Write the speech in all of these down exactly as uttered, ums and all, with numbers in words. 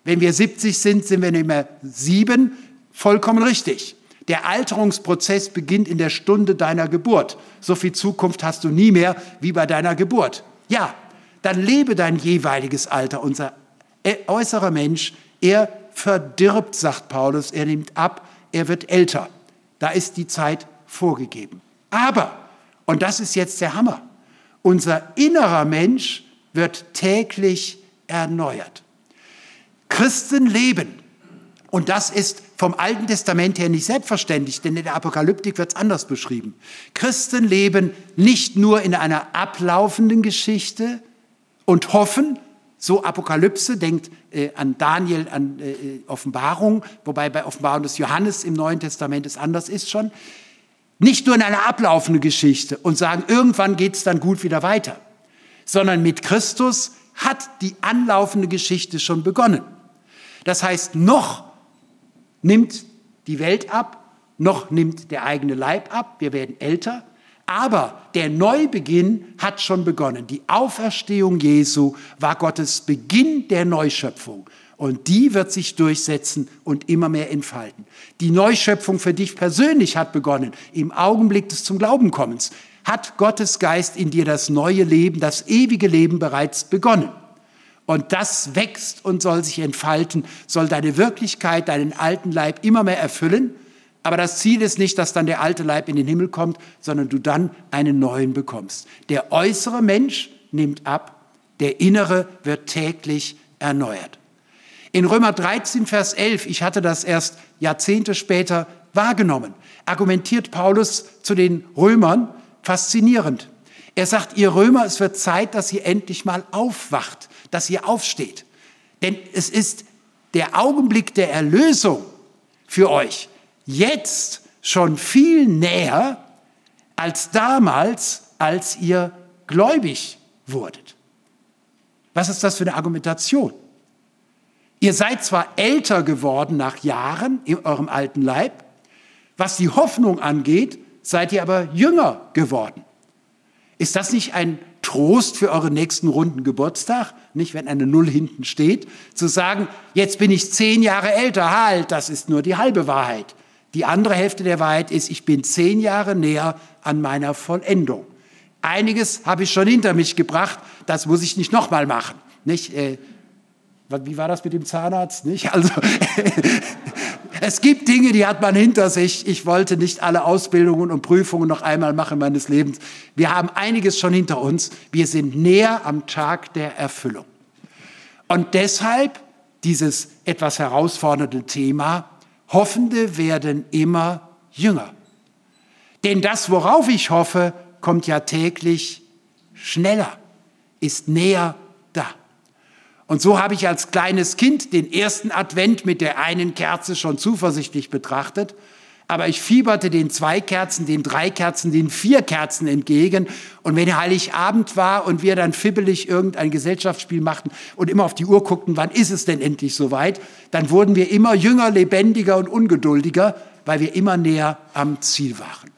Wenn wir siebzig sind, sind wir nicht mehr sieben. Vollkommen richtig. Der Alterungsprozess beginnt in der Stunde deiner Geburt. So viel Zukunft hast du nie mehr wie bei deiner Geburt. Ja, dann lebe dein jeweiliges Alter. Unser äußerer Mensch, er verdirbt, sagt Paulus, er nimmt ab, er wird älter. Da ist die Zeit vorgegeben. Aber, und das ist jetzt der Hammer, unser innerer Mensch wird täglich erneuert. Christen leben, und das ist vom Alten Testament her nicht selbstverständlich, denn in der Apokalyptik wird es anders beschrieben. Christen leben nicht nur in einer ablaufenden Geschichte und hoffen, so Apokalypse, denkt äh, an Daniel, an äh, Offenbarung, wobei bei Offenbarung des Johannes im Neuen Testament es anders ist schon, nicht nur in einer ablaufenden Geschichte und sagen, irgendwann geht es dann gut wieder weiter, sondern mit Christus hat die anlaufende Geschichte schon begonnen. Das heißt, noch nimmt die Welt ab, noch nimmt der eigene Leib ab, wir werden älter, aber der Neubeginn hat schon begonnen. Die Auferstehung Jesu war Gottes Beginn der Neuschöpfung und die wird sich durchsetzen und immer mehr entfalten. Die Neuschöpfung für dich persönlich hat begonnen. Im Augenblick des zum Glauben kommens hat Gottes Geist in dir das neue Leben, das ewige Leben bereits begonnen. Und das wächst und soll sich entfalten, soll deine Wirklichkeit, deinen alten Leib immer mehr erfüllen. Aber das Ziel ist nicht, dass dann der alte Leib in den Himmel kommt, sondern du dann einen neuen bekommst. Der äußere Mensch nimmt ab, der innere wird täglich erneuert. In Römer dreizehn, Vers elf, ich hatte das erst Jahrzehnte später wahrgenommen, argumentiert Paulus zu den Römern faszinierend. Er sagt, ihr Römer, es wird Zeit, dass ihr endlich mal aufwacht, dass ihr aufsteht. Denn es ist der Augenblick der Erlösung für euch jetzt schon viel näher als damals, als ihr gläubig wurdet. Was ist das für eine Argumentation? Ihr seid zwar älter geworden nach Jahren in eurem alten Leib, was die Hoffnung angeht, seid ihr aber jünger geworden. Ist das nicht ein Trost für euren nächsten runden Geburtstag? Nicht, wenn eine Null hinten steht, zu sagen, jetzt bin ich zehn Jahre älter. Halt, das ist nur die halbe Wahrheit. Die andere Hälfte der Wahrheit ist, ich bin zehn Jahre näher an meiner Vollendung. Einiges habe ich schon hinter mich gebracht, das muss ich nicht nochmal machen. Nicht? Äh, wie war das mit dem Zahnarzt? Nicht? Also, es gibt Dinge, die hat man hinter sich. Ich wollte nicht alle Ausbildungen und Prüfungen noch einmal machen meines Lebens. Wir haben einiges schon hinter uns. Wir sind näher am Tag der Erfüllung. Und deshalb dieses etwas herausfordernde Thema, Hoffende werden immer jünger. Denn das, worauf ich hoffe, kommt ja täglich schneller, ist näher da. Und so habe ich als kleines Kind den ersten Advent mit der einen Kerze schon zuversichtlich betrachtet. Aber ich fieberte den zwei Kerzen, den drei Kerzen, den vier Kerzen entgegen. Und wenn Heiligabend war und wir dann fibbelig irgendein Gesellschaftsspiel machten und immer auf die Uhr guckten, wann ist es denn endlich soweit, dann wurden wir immer jünger, lebendiger und ungeduldiger, weil wir immer näher am Ziel waren.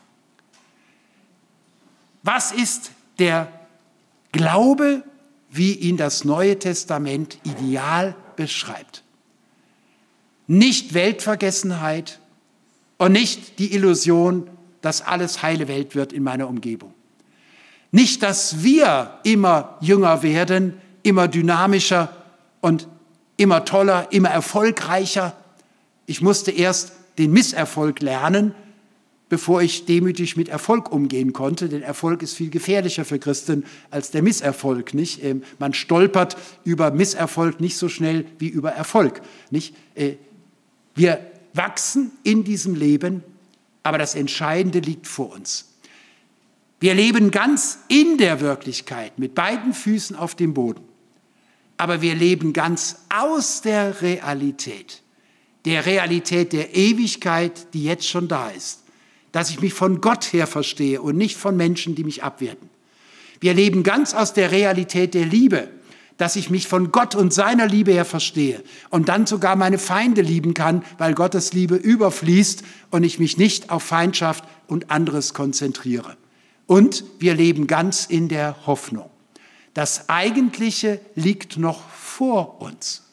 Was ist der Glaube, wie ihn das Neue Testament ideal beschreibt? Nicht Weltvergessenheit und nicht die Illusion, dass alles heile Welt wird in meiner Umgebung. Nicht, dass wir immer jünger werden, immer dynamischer und immer toller, immer erfolgreicher. Ich musste erst den Misserfolg lernen, bevor ich demütig mit Erfolg umgehen konnte. Denn Erfolg ist viel gefährlicher für Christen als der Misserfolg. Nicht? Man stolpert über Misserfolg nicht so schnell wie über Erfolg. Nicht? Wir wachsen in diesem Leben, aber das Entscheidende liegt vor uns. Wir leben ganz in der Wirklichkeit, mit beiden Füßen auf dem Boden. Aber wir leben ganz aus der Realität, der Realität der Ewigkeit, die jetzt schon da ist. Dass ich mich von Gott her verstehe und nicht von Menschen, die mich abwerten. Wir leben ganz aus der Realität der Liebe, dass ich mich von Gott und seiner Liebe her verstehe und dann sogar meine Feinde lieben kann, weil Gottes Liebe überfließt und ich mich nicht auf Feindschaft und anderes konzentriere. Und wir leben ganz in der Hoffnung. Das Eigentliche liegt noch vor uns.